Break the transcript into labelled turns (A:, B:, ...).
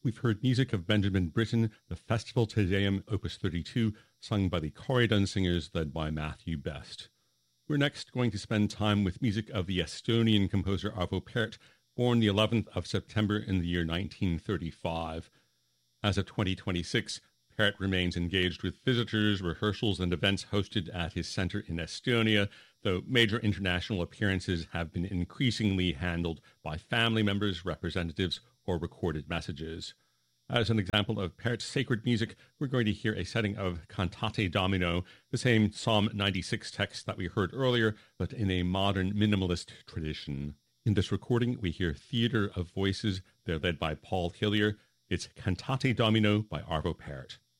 A: We've heard music of Benjamin Britten, the Festival Te Deum, Opus 32, sung by the Corydon Singers, led by Matthew Best. We're next going to spend time with music of the Estonian composer Arvo Pärt, born the 11th of September in the year 1935. As of 2026, Pärt remains engaged with visitors, rehearsals, and events hosted at his center in Estonia, though major international appearances have been increasingly handled by family members, representatives, or recorded messages. As an example of Pärt's sacred music, we're going to hear a setting of Cantate Domino, the same Psalm 96 text that we heard earlier, but in a modern minimalist tradition. In this recording, we hear Theater of Voices. They're led by Paul Hillier. It's Cantate Domino by Arvo Pärt.